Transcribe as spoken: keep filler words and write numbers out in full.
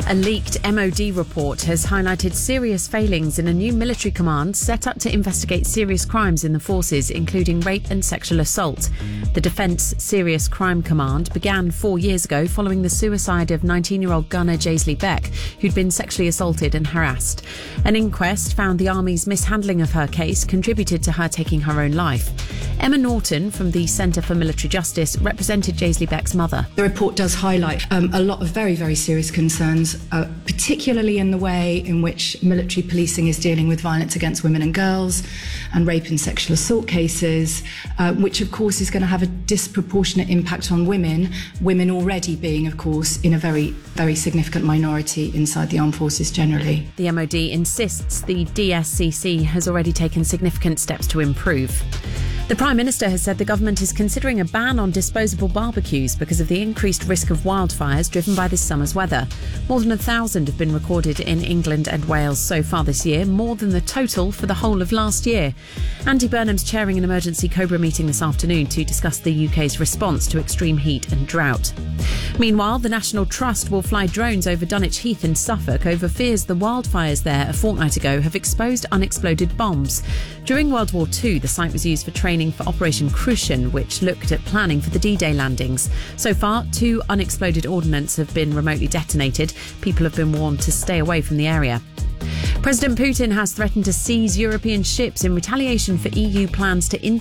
A leaked M O D report has highlighted serious failings in a new military command set up to investigate serious crimes in the forces, including rape and sexual assault. The Defence Serious Crime Command began four years ago following the suicide of nineteen-year-old gunner Jaisley Beck, who'd been sexually assaulted and harassed. An inquest found the Army's mishandling of her case contributed to her taking her own life. Emma Norton from the Centre for Military Justice represented Jaisley Beck's mother. The report does highlight um, a lot of very, very serious concerns, uh, particularly in the way in which military policing is dealing with violence against women and girls and rape and sexual assault cases, uh, which of course is going to have a disproportionate impact on women, women already being, of course, in a very, very significant minority inside the armed forces generally. The M O D insists the D S C C has already taken significant steps to improve. The Prime Minister has said the government is considering a ban on disposable barbecues because of the increased risk of wildfires driven by this summer's weather. More than a thousand have been recorded in England and Wales so far this year, more than the total for the whole of last year. Andy Burnham's chairing an emergency COBRA meeting this afternoon to discuss the U K's response to extreme heat and drought. Meanwhile, the National Trust will fly drones over Dunwich Heath in Suffolk over fears the wildfires there a fortnight ago have exposed unexploded bombs. During World War Two, the site was used for training for Operation Crucian, which looked at planning for the D-Day landings. So far, two unexploded ordnance have been remotely detonated. People have been warned to stay away from the area. President Putin has threatened to seize European ships in retaliation for E U plans to